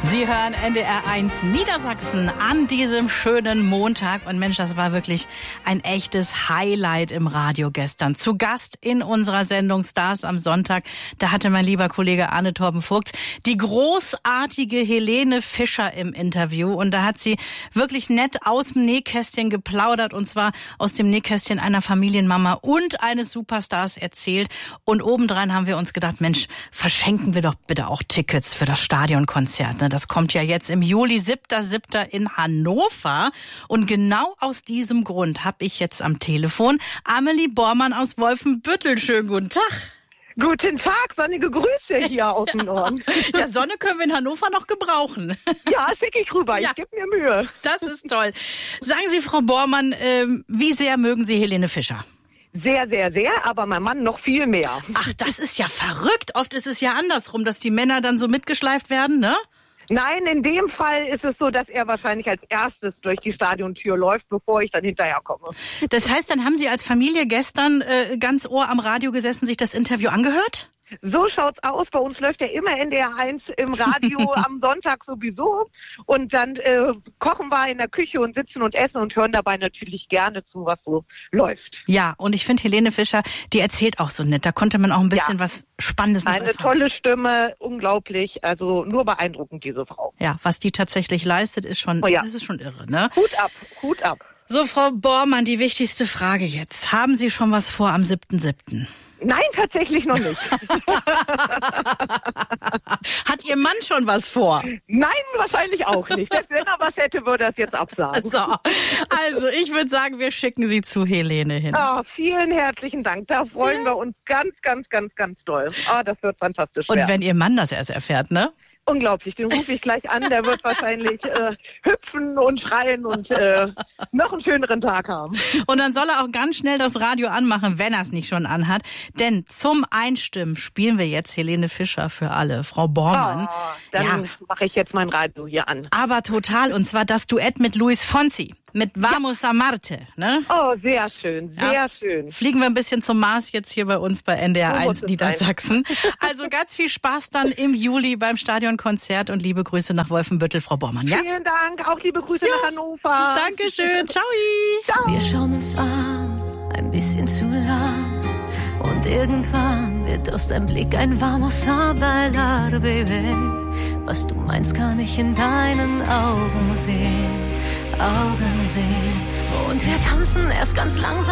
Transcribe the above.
Sie hören NDR 1 Niedersachsen an diesem schönen Montag. Und Mensch, das war wirklich ein echtes Highlight im Radio gestern. Zu Gast in unserer Sendung Stars am Sonntag, da hatte mein lieber Kollege Arne Torben-Vogt die großartige Helene Fischer im Interview. Und da hat sie wirklich nett aus dem Nähkästchen geplaudert. Und zwar aus dem Nähkästchen einer Familienmama und eines Superstars erzählt. Und obendrein haben wir uns gedacht, Mensch, verschenken wir doch bitte auch Tickets für das Stadionkonzert. Das kommt ja jetzt im Juli, 7.7. in Hannover. Und genau aus diesem Grund habe ich jetzt am Telefon Amelie Bormann aus Wolfenbüttel. Schönen guten Tag. Guten Tag, sonnige Grüße hier aus dem Norden. Ja, Sonne können wir in Hannover noch gebrauchen. Ja, schicke ich rüber, ja. Ich gebe mir Mühe. Das ist toll. Sagen Sie, Frau Bormann, wie sehr mögen Sie Helene Fischer? Sehr, sehr, sehr, aber mein Mann noch viel mehr. Ach, das ist ja verrückt. Oft ist es ja andersrum, dass die Männer dann so mitgeschleift werden, ne? Nein, in dem Fall ist es so, dass er wahrscheinlich als erstes durch die Stadiontür läuft, bevor ich dann hinterherkomme. Das heißt, dann haben Sie als Familie gestern ganz Ohr am Radio gesessen, sich das Interview angehört? So schaut's aus. Bei uns läuft ja immer NDR 1 im Radio am Sonntag sowieso. Und dann kochen wir in der Küche und sitzen und essen und hören dabei natürlich gerne zu, was so läuft. Ja, und ich finde Helene Fischer, die erzählt auch so nett. Da konnte man auch ein bisschen was Spannendes noch erfahren. Eine tolle Stimme, unglaublich. Also nur beeindruckend, diese Frau. Ja, was die tatsächlich leistet, ist schon, das ist schon irre, ne? Hut ab, Hut ab. So, Frau Bormann, die wichtigste Frage jetzt. Haben Sie schon was vor am 7.7.? Nein, tatsächlich noch nicht. Hat Ihr Mann schon was vor? Nein, wahrscheinlich auch nicht. Selbst wenn er was hätte, würde er es jetzt absagen. So, also ich würde sagen, wir schicken Sie zu Helene hin. Oh, vielen herzlichen Dank. Da freuen wir uns ganz, ganz, ganz, ganz doll. Oh, das wird fantastisch werden. Und wenn Ihr Mann das erst erfährt, ne? Unglaublich, den rufe ich gleich an. Der wird wahrscheinlich hüpfen und schreien und noch einen schöneren Tag haben. Und dann soll er auch ganz schnell das Radio anmachen, wenn er es nicht schon anhat. Denn zum Einstimmen spielen wir jetzt Helene Fischer für alle. Frau Bormann. Oh, dann mache ich jetzt mein Radio hier an. Aber total, und zwar das Duett mit Luis Fonsi. Mit Vamos a Marte, ne? Oh, sehr schön, sehr schön. Fliegen wir ein bisschen zum Mars jetzt hier bei uns bei NDR 1 Niedersachsen. Also ganz viel Spaß dann im Juli beim Stadionkonzert und liebe Grüße nach Wolfenbüttel, Frau Bormann. Ja? Vielen Dank, auch liebe Grüße nach Hannover. Dankeschön, ciao. Ciao. Wir schauen uns an, ein bisschen zu lang. Und irgendwann wird aus deinem Blick ein Vamos a bailar, Baby. Was du meinst, kann ich in deinen Augen sehen. Und wir tanzen erst ganz langsam.